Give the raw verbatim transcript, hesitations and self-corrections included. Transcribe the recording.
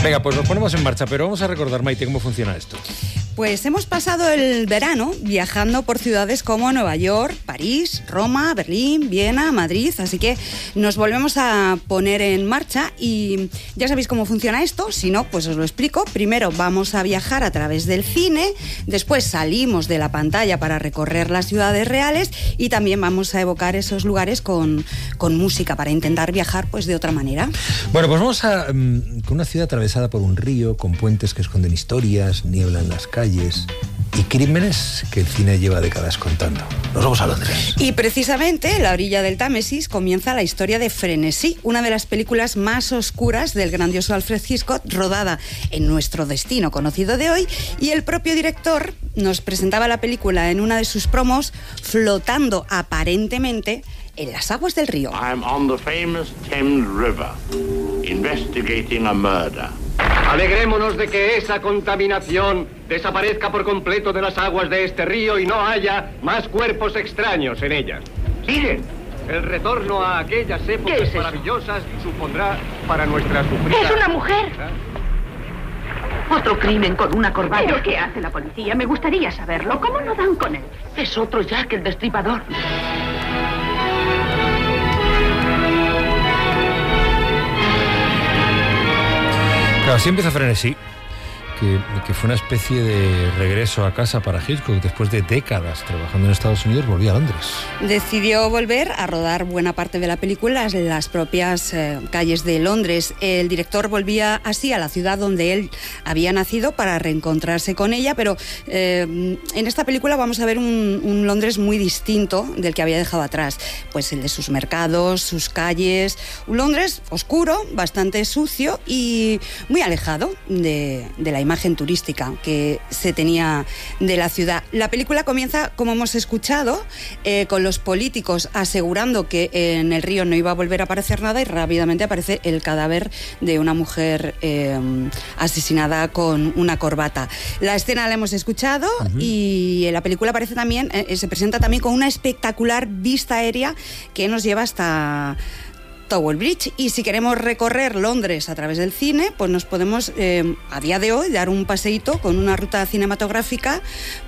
Venga, pues nos ponemos en marcha, pero vamos a recordar, Maite, cómo funciona esto. Pues hemos pasado el verano viajando por ciudades como Nueva York, París, Roma, Berlín, Viena, Madrid, así que nos volvemos a poner en marcha y ya sabéis cómo funciona esto, si no, pues os lo explico. Primero vamos a viajar a través del cine, después salimos de la pantalla para recorrer las ciudades reales y también vamos a evocar esos lugares con, con música para intentar viajar pues de otra manera. Bueno, pues vamos a um, con una ciudad atravesada por un río, con puentes que esconden historias, niebla en las calles y crímenes que el cine lleva décadas contando. Nos vamos a Londres. Y precisamente en la orilla del Támesis comienza la historia de Frenesí, una de las películas más oscuras del grandioso Alfred Hitchcock, rodada en nuestro destino conocido de hoy, y el propio director nos presentaba la película en una de sus promos flotando aparentemente en las aguas del río. I'm on the famous Thames River, investigating a murder. Alegrémonos de que esa contaminación desaparezca por completo de las aguas de este río y no haya más cuerpos extraños en ellas. Miren, el retorno a aquellas épocas es maravillosas supondrá para nuestra sufrida... ¡Es una mujer! Otro crimen con una corbata. ¿Pero qué hace la policía? Me gustaría saberlo. ¿Cómo no dan con él? Es otro Jack el Destripador. Claro, así empieza Frenesí, que, que fue una especie de regreso a casa para Hitchcock. Después de décadas trabajando en Estados Unidos, volvió a Londres. Decidió volver a rodar buena parte de la película en las propias eh, calles de Londres. El director volvía así a la ciudad donde él había nacido para reencontrarse con ella, pero eh, en esta película vamos a ver un, un Londres muy distinto del que había dejado atrás. Pues el de sus mercados, sus calles, un Londres oscuro, bastante sucio y muy alejado de, de la imagen turística que se tenía de la ciudad. La película comienza, como hemos escuchado, eh, con los políticos asegurando que en el río no iba a volver a aparecer nada y rápidamente aparece el cadáver de una mujer eh, asesinada con una corbata. La escena la hemos escuchado uh-huh. y la película aparece también, eh, se presenta también con una espectacular vista aérea que nos lleva hasta Tower Bridge, y si queremos recorrer Londres a través del cine, pues nos podemos eh, a día de hoy dar un paseíto con una ruta cinematográfica